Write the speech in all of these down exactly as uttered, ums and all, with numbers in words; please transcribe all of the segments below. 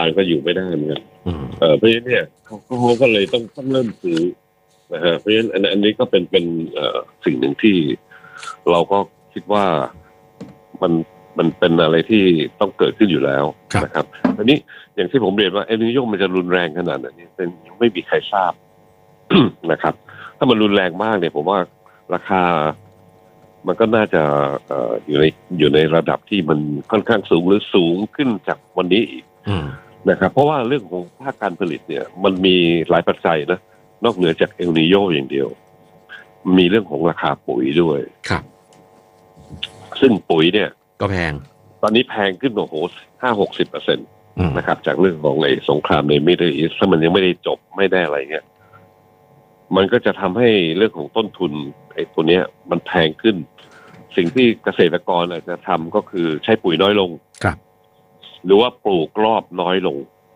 ก็อยู่ไม่ได้เหมือนกันเออเพราะฉะนั้นเนี่ยเขาเขาก็เลยต้องต้องเริ่มซื้อนะฮะเพราะฉะนั้นอันนี้ก็เป็นเป็นเอ่อสิ่งหนึ่งที่เราก็คิดว่ามันมันเป็นอะไรที่ต้องเกิดขึ้นอยู่แล้วนะครับอันนี้อย่างที่ผมเรียนว่าเอลนิโญมันจะรุนแรงขนาดไหนนี่เป็นยังไม่มีใครทราบ นะครับถ้ามันรุนแรงมากเนี่ยผมว่าราคามันก็น่าจะเอ่ออยู่ในอยู่ในระดับที่มันค่อนข้างสูงหรือสูงขึ้นจากวันนี้อีกนะครับเพราะว่าเรื่องของภาคการผลิตเนี่ยมันมีหลายปัจจัยนะนอกเหนือจากเอลนิโญอย่างเดียวมีเรื่องของราคาปุ๋ยด้วยครับซึ่งปุ๋ยเนี่ยก็แพงตอนนี้แพงขึ้นโอ้โหห้าหกสิบเปอร์เซ็นต์นะครับจากเรื่องของไอ้สงครามในมิดเดิลอีสต์ถ้ามันยังไม่ได้จบไม่ได้อะไรเงี้ยมันก็จะทำให้เรื่องของต้นทุนไอ้ตัวเนี้ยมันแพงขึ้นสิ่งที่เกษตรกรอาจจะทำก็คือใช้ปุ๋ยน้อยลงครับหรือว่าปลูกรอบน้อยลง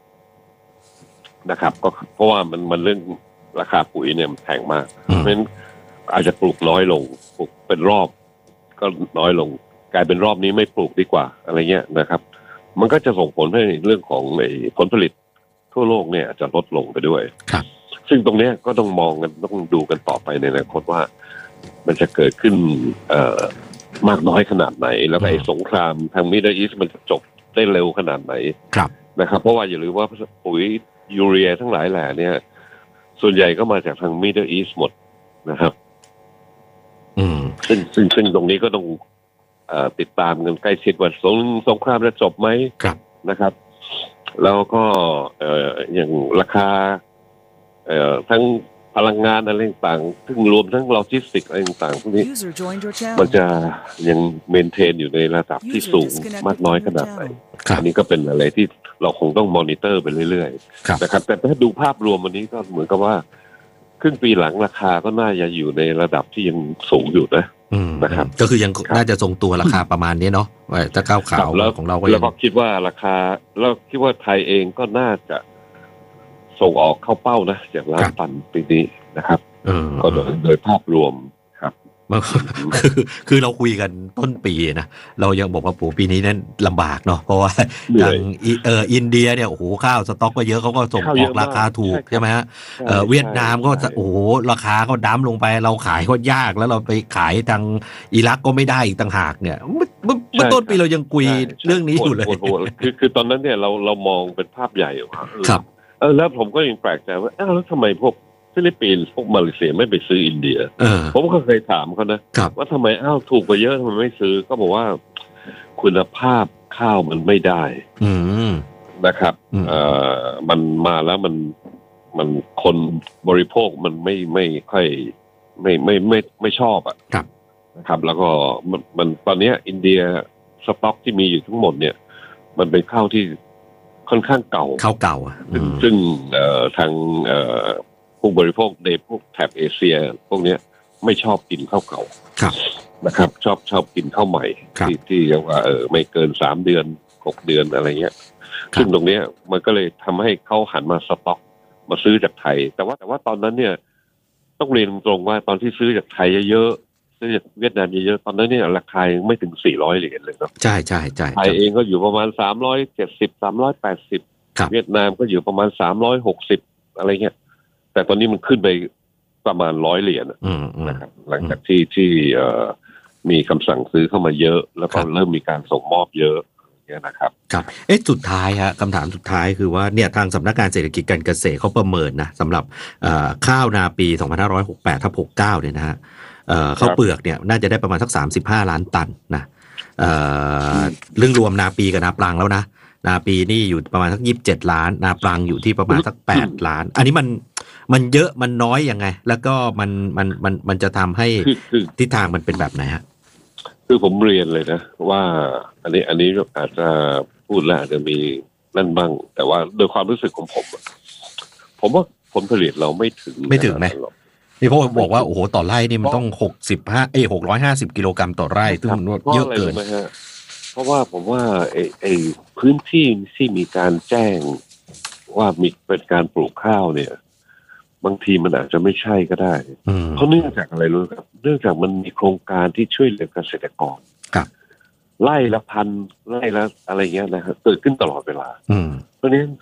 นะครับก็เพราะว่ามันมันเรื่องราคาปุ๋ยเนี่ยมันแพงมากเพราะฉะนั้นอาจจะปลูกน้อยลงปลูกเป็นรอบก็น้อยลงกลายเป็นรอบนี้ไม่ปลูกดีกว่าอะไรเงี้ยนะครับมันก็จะส่งผลให้เรื่องของไอ้ผลผลิตทั่วโลกเนี่ยอาจจะลดลงไปด้วยครับซึ่งตรงนี้ก็ต้องมองกันต้องดูกันต่อไปในอนาคตว่ามันจะเกิดขึ้นเอ่อมากน้อยขนาดไหนแล้วไอ้สงครามทางมิดเดิลอีสต์มันจะจบได้เร็วขนาดไหนนะครับเพราะว่าอย่าลืมว่าปุ๋ยยูเรียทั้งหลายแหล่เนี่ยส่วนใหญ่ก็มาจากทางมิดเดิลอีสต์หมดนะครับอืมซึ่งซึ่งซึ่งตรงนี้ก็ต้องเอ่อติดตามกันใกล้ชิดว่าสงสงครามจะจบไหมนะครับแล้วก็เอ่ออย่างราคาเอ่อทั้งพลังงานอะไรต่างๆซึ่งรวมทั้งโลจิสติกอะไรต่างๆพวกนี้มันจะยังเมนเทนอยู่ในระดับที่สูงมากน้อยขนาดไหนอันนี้ก็เป็นอะไรที่เราคงต้องมอนิเตอร์ไปเรื่อยๆนะครับแต่ถ้าดูภาพรวมวันนี้ก็เหมือนกับว่าครึ่งปีหลังราคาก็น่าจะอยู่ในระดับที่ยังสูงอยู่นะนะครับก็คือยังน่าจะทรงตัวราคาประมาณนี้เนาะว่าถ้าก้าวขาวของเราก็แล้วก็คิดว่าราคาแล้วคิดว่าไทยเองก็น่าจะส่งออกเข้าเป้านะอย่างล้านตันปีนี้นะครับก็โดยโดยภาพรวมครับคือคือเราคุยกันต้นปีนะเรายังบอกว่าโอ้ปีนี้นั้นลำบากเนาะเพราะว่าทางเอออินเดียเนี่ยโอ้โหข้าวสต็อกก็เยอะเขาก็ส่งออกราคาถูกใช่ไหมฮะเออเวียดนามก็โอ้โหราคาก็ดั้มลงไปเราขายก็ยากแล้วเราไปขายทางอิรักก็ไม่ได้อีกต่างหากเนี่ยเมื่อต้นปีเรายังคุยเรื่องนี้อยู่เลยคือคือตอนนั้นเนี่ยเราเรามองเป็นภาพใหญ่ครับเออแล้วผมก็ยังแปลกใจว่าเออแล้วทำไมพวกฟิลิปปินส์พวกมาเลเซียไม่ไปซื้ออินเดียผมก็เคยถามเขานะว่าทำไมอ้าวถูกกว่าเยอะทำไมไม่ซื้อก็บอกว่าคุณภาพข้าวมันไม่ได้นะครับเอ่อมันมาแล้วมันมันคนบริโภคมันไม่ไม่ค่อยไม่ไม่ไม่ไม่ชอบอ่ะนะครับแล้วก็มันมันตอนนี้อินเดียสต็อกที่มีอยู่ทั้งหมดเนี่ยมันเป็นข้าวที่ค่อนข้างเก่าข้าวเก่าอ่ะซึ่งเอ่อทางเอ่อผู้บริโภคในพวกแถบเอเชียพวกนี้ไม่ชอบกินข้าวเก่านะครับชอบชอบกินข้าวใหม่ที่ที่เรียกว่าเออไม่เกินสามเดือนหกเดือนอะไรเงี้ยซึ่งตรงนี้มันก็เลยทำให้เขาหันมาสต็อกมาซื้อจากไทยแต่ว่าแต่ว่าตอนนั้นเนี่ยต้องเรียนตรงว่าตอนที่ซื้อจากไทยเยอะๆซื้อจากเวียดนามเยอะๆตอนนั้นเนี่ยราคาไม่ถึงสี่ร้อยเหรียญเลยครับใช่ใช่ใช่ไทยเองก็อยู่ประมาณสามร้อยเจ็ดสิบ สามร้อยแปดสิบเวียดนามก็อยู่ประมาณสามร้อยหกสิบอะไรเงี้ยแต่ตอนนี้มันขึ้นไปประมาณร้อยเหรียญนะครับหลังจากที่ที่มีคำสั่งซื้อเข้ามาเยอะแล้วก็เริ่มมีการส่งมอบเยอะเนี่ยนะครับครับเอ๊ะสุดท้ายฮะคำถามสุดท้ายคือว่าเนี่ยทางสำนักงานเศรษฐกิจการเกษตรเขาประเมินนะสำหรับข้าวนาปีสองพันห้าร้อยหกสิบแปดทับหกสิบเก้าเนี่ยนะฮะข้าวเปลือกเนี่ยน่าจะได้ประมาณสักสามสิบห้าล้านตันนะเรื่องรวมนาปีกับนาปลังแล้วนะนาปีนี่อยู่ประมาณสักยี่สิบเจ็ดล้านนาปลังอยู่ที่ประมาณสักแปดล้านอันนี้มันมันเยอะมันน้อยยังไงแล้วก็มันมันมันมันจะทำให้ทิศทางมันเป็นแบบไหนฮะคือผมเรียนเลยนะว่าอันนี้อันนี้อาจจะพูดแล้วอาจจะมีนั่นบ้างแต่ว่าโดยความรู้สึกของผมผมว่าผลผลิตเราไม่ถึงไม่ถึงไหมนี่เพราะบอกว่าโอ้โหต่อไร่นี่มันต้องหกสิบห้าเอ้หกร้อยห้าสิบกิโลกรัมต่อไร่ซึ่งมันเยอะเกินเพราะว่าผมว่าไอ้ไอ้พื้นที่ที่มีการแจ้งว่ามีเป็นการปลูกข้าวเนี่ยบางทีมันอาจจะไม่ใช่ก็ได้เพราะเนื่องจากอะไรรู้ครับเนื่องจากมันมีโครงการที่ช่วยเหลือเกษตรกรไล่ละพันไล่ละอะไรเงี้ยนะครับเกิดขึ้นตลอดเวลาเพราะนี้